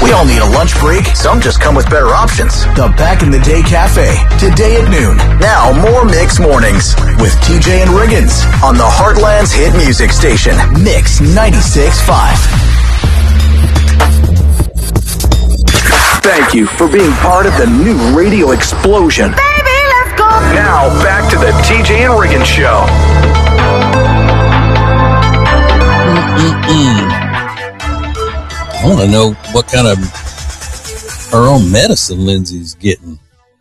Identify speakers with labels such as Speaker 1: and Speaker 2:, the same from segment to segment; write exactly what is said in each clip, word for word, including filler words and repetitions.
Speaker 1: We all need a lunch break. Some just come with better options. The Back in the Day Cafe, today at noon. Now, more Mix Mornings with T J and Riggins on the Heartland's hit music station, Mix ninety-six point five. Thank you for being part of the new radio explosion.
Speaker 2: Baby, let's go.
Speaker 1: Now, back to the T J and Riggins Show.
Speaker 3: Mm-mm. I want to know what kind of her own medicine Lindsay's getting.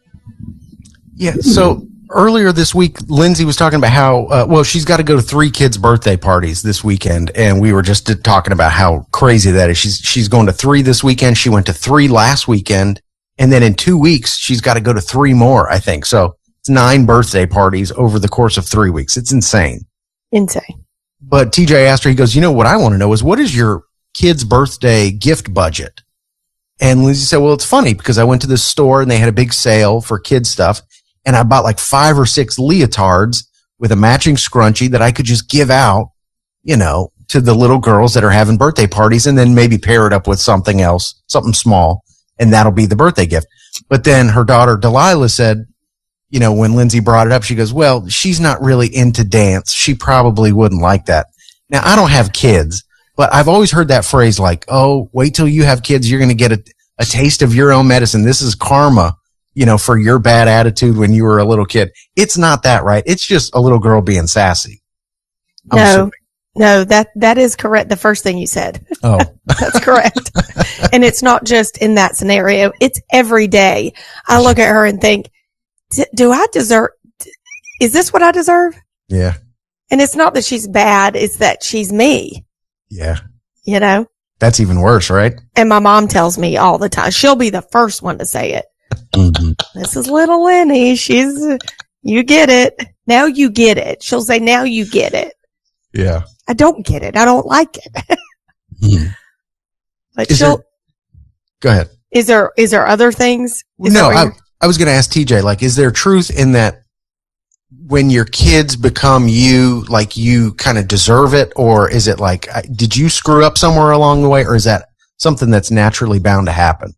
Speaker 4: Yeah, so earlier this week, Lindsay was talking about how, uh, well, she's got to go to three kids' birthday parties this weekend, and we were just talking about how crazy that is. She's she's going to three this weekend. She went to three last weekend, and then in two weeks, she's got to go to three more, I think. So it's nine birthday parties over the course of three weeks. It's insane.
Speaker 5: Insane.
Speaker 4: But T J asked her, he goes, you know, what I want to know is, what is your kid's birthday gift budget? And Lindsay said, well, it's funny because I went to this store and they had a big sale for kids stuff. And I bought like five or six leotards with a matching scrunchie that I could just give out, you know, to the little girls that are having birthday parties, and then maybe pair it up with something else, something small. And that'll be the birthday gift. But then her daughter Delilah said, you know, when Lindsay brought it up, she goes, well, she's not really into dance. She probably wouldn't like that. Now, I don't have kids. But I've always heard that phrase like, oh, wait till you have kids. You're going to get a, a taste of your own medicine. This is karma, you know, for your bad attitude when you were a little kid. It's not that, right? It's just a little girl being sassy. I'm
Speaker 5: no,
Speaker 4: assuming.
Speaker 5: no, that, that is correct. The first thing you said.
Speaker 4: Oh,
Speaker 5: that's correct. And it's not just in that scenario. It's every day. I look at her and think, do I deserve, is this what I deserve?
Speaker 4: Yeah.
Speaker 5: And it's not that she's bad. It's that she's me.
Speaker 4: Yeah.
Speaker 5: You know?
Speaker 4: That's even worse, right?
Speaker 5: And my mom tells me all the time. She'll be the first one to say it.
Speaker 3: Mm-hmm.
Speaker 5: This is little Lenny. She's, you get it. Now you get it. She'll say, now you get it.
Speaker 4: Yeah.
Speaker 5: I don't get it. I don't like it.
Speaker 3: Mm-hmm.
Speaker 5: But
Speaker 4: Is
Speaker 5: she'll,
Speaker 4: there, go ahead.
Speaker 5: is there, is there other things? Is
Speaker 4: No,
Speaker 5: there
Speaker 4: I, I was going to ask T J, like, is there truth in that when your kids become you, like you kind of deserve it? Or is it like, did you screw up somewhere along the way? Or is that something that's naturally bound to happen?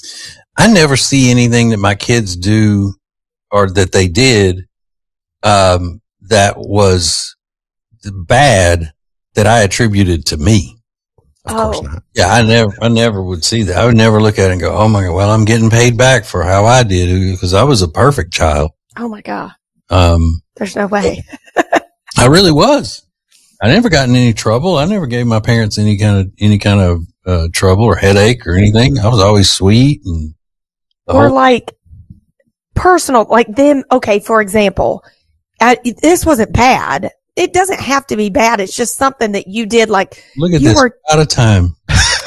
Speaker 3: I never see anything that my kids do or that they did, um, that was bad that I attributed to me.
Speaker 4: Of course
Speaker 5: Oh.
Speaker 4: not.
Speaker 3: Yeah, I never, I never would see that. I would never look at it and go, oh my God, well, I'm getting paid back for how I did because I was a perfect child.
Speaker 5: Oh my God.
Speaker 3: Um,
Speaker 5: There's no way.
Speaker 3: I really was. I never got in any trouble. I never gave my parents any kind of, any kind of, uh, trouble or headache or anything. I was always sweet and the
Speaker 5: Or
Speaker 3: whole-
Speaker 5: like personal, like them. Okay. For example, I, this wasn't bad. It doesn't have to be bad. It's just something that you did. Like
Speaker 3: look at
Speaker 5: you
Speaker 3: this
Speaker 5: were,
Speaker 3: out of time.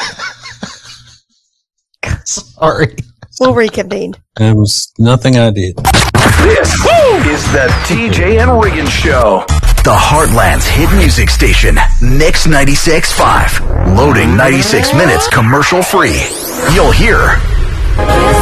Speaker 4: Sorry.
Speaker 5: we'll reconvene.
Speaker 3: It was nothing I did.
Speaker 1: This is the T J and Riggins Show. The Heartland's hit music station, Mix ninety-six point five. Loading ninety-six minutes commercial free. You'll hear